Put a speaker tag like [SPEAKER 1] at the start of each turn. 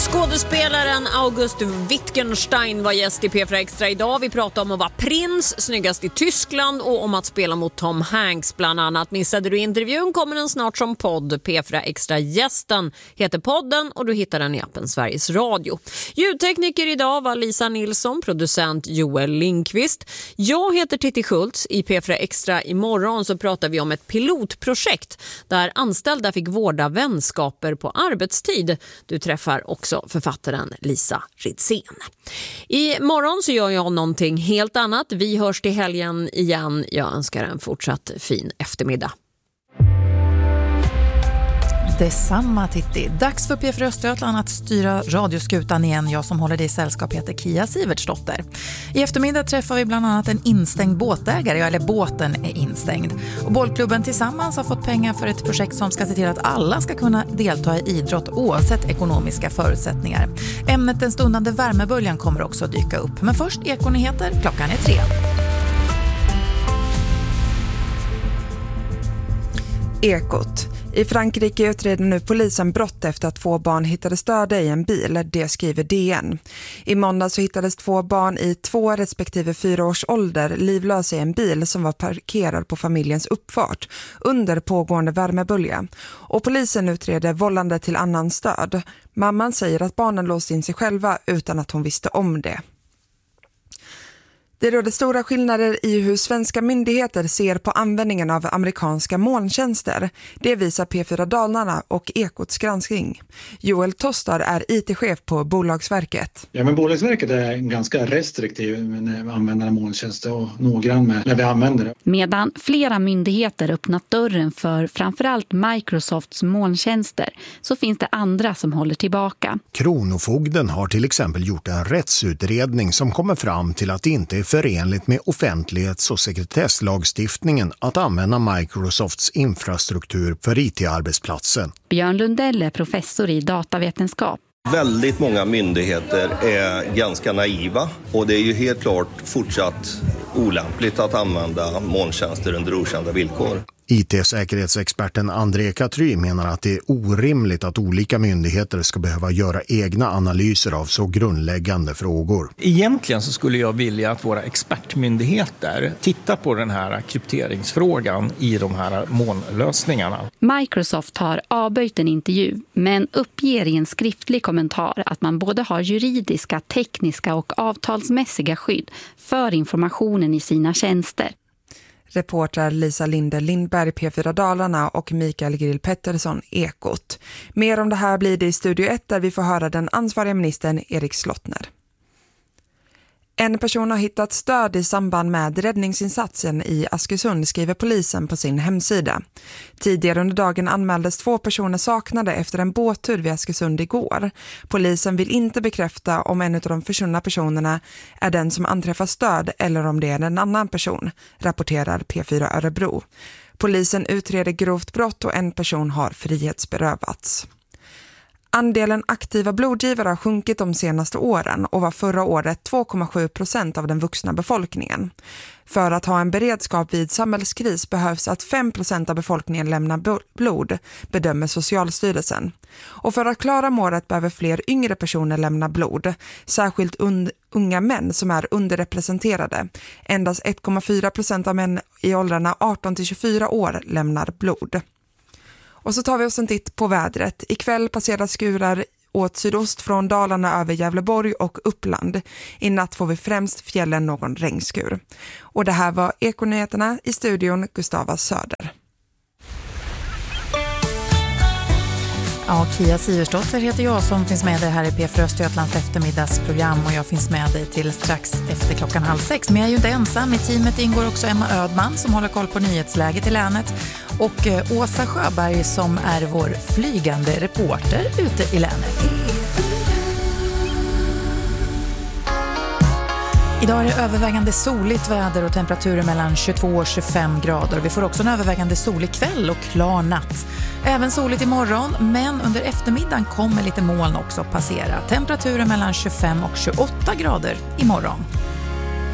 [SPEAKER 1] Skådespelaren August Wittgenstein var gäst i P4 Extra idag. Vi pratade om att vara prins, snyggast i Tyskland och om att spela mot Tom Hanks bland annat. Missade du intervjun kommer den snart som podd. P4 Extra gästen heter podden och du hittar den i appen Sveriges Radio. Ljudtekniker idag var Lisa Nilsson, producent Joel Lindqvist. Jag heter Titti Schultz. I P4 Extra imorgon så pratar vi om ett pilotprojekt där anställda fick vårda vänskaper på arbetstid. Du träffar också författaren Lisa Ridsén. Imorgon så gör jag någonting helt annat. Vi hörs till helgen igen. Jag önskar en fortsatt fin eftermiddag.
[SPEAKER 2] Detsamma Titti. Dags för P4 Östergötland att styra radioskutan igen. Jag som håller dig i sällskap heter Kia Sivertsdotter. I eftermiddag träffar vi bland annat en instängd båtägare, eller båten är instängd. Och bollklubben Tillsammans har fått pengar för ett projekt som ska se till att alla ska kunna delta i idrott oavsett ekonomiska förutsättningar. Ämnet den stundande värmeböljan kommer också att dyka upp. Men först Ekonyheter, klockan är 3.
[SPEAKER 3] Ekot. I Frankrike utreder nu polisen brott efter att 2 barn hittades döda i en bil, det skriver DN. I måndag så hittades 2 barn i 2 respektive 4 års ålder livlösa i en bil som var parkerad på familjens uppfart under pågående värmebölja. Och polisen utreder vållande till annan stöd. Mamman säger att barnen låst in sig själva utan att hon visste om det. Det råder stora skillnader i hur svenska myndigheter ser på användningen av amerikanska molntjänster. Det visar P4 Dalarna och Ekots granskning. Joel Tostar är IT-chef på Bolagsverket.
[SPEAKER 4] Ja, men Bolagsverket är ganska restriktiv med användande molntjänster och noggrann med när vi använder det.
[SPEAKER 5] Medan flera myndigheter öppnat dörren för framförallt Microsofts molntjänster så finns det andra som håller tillbaka.
[SPEAKER 6] Kronofogden har till exempel gjort en rättsutredning som kommer fram till att det inte är förenligt med offentlighets- och sekretesslagstiftningen att använda Microsofts infrastruktur för IT-arbetsplatsen.
[SPEAKER 5] Björn Lundell är professor i datavetenskap.
[SPEAKER 7] Väldigt många myndigheter är ganska naiva och det är ju helt klart fortsatt olämpligt att använda molntjänster under okända villkor.
[SPEAKER 6] IT-säkerhetsexperten André Katry menar att det är orimligt att olika myndigheter ska behöva göra egna analyser av så grundläggande frågor.
[SPEAKER 8] Egentligen så skulle jag vilja att våra expertmyndigheter tittar på den här krypteringsfrågan i de här molnlösningarna.
[SPEAKER 5] Microsoft har avböjt en intervju men uppger i en skriftlig kommentar att man både har juridiska, tekniska och avtalsmässiga skydd för informationen i sina tjänster.
[SPEAKER 3] Reporter Lisa Linde Lindberg, P4 Dalarna och Mikael Grill Pettersson, Ekot. Mer om det här blir det i Studio 1 där vi får höra den ansvariga ministern Erik Slottner. En person har hittat stöd i samband med räddningsinsatsen i Askersund, skriver polisen på sin hemsida. Tidigare under dagen anmäldes 2 personer saknade efter en båttur vid Askersund igår. Polisen vill inte bekräfta om en av de försvunna personerna är den som anträffar stöd eller om det är en annan person, rapporterar P4 Örebro. Polisen utreder grovt brott och en person har frihetsberövats. Andelen aktiva blodgivare har sjunkit de senaste åren och var förra året 2,7% av den vuxna befolkningen. För att ha en beredskap vid samhällskris behövs att 5% av befolkningen lämnar blod, bedömer Socialstyrelsen. Och för att klara målet behöver fler yngre personer lämna blod, särskilt unga män som är underrepresenterade. Endast 1,4% av män i åldrarna 18-24 år lämnar blod. Och så tar vi oss en titt på vädret. Ikväll passerar skurar åt sydost från Dalarna över Gävleborg och Uppland. I natt får vi främst fjällen någon regnskur. Och det här var Ekonyheterna, i studion Gustava Söder.
[SPEAKER 2] Ja, Kia Sivertsdotter heter jag som finns med dig här i P4 Östergötlands eftermiddagsprogram och jag finns med dig till strax efter 5:30. Men jag är ju inte ensam. I teamet ingår också Emma Ödman som håller koll på nyhetsläget i länet och Åsa Sjöberg som är vår flygande reporter ute i länet. Idag är det övervägande soligt väder och temperaturer mellan 22 och 25 grader. Vi får också en övervägande solig kväll och klar natt. Även soligt imorgon, men under eftermiddagen kommer lite moln också passera. Temperaturer mellan 25 och 28 grader imorgon.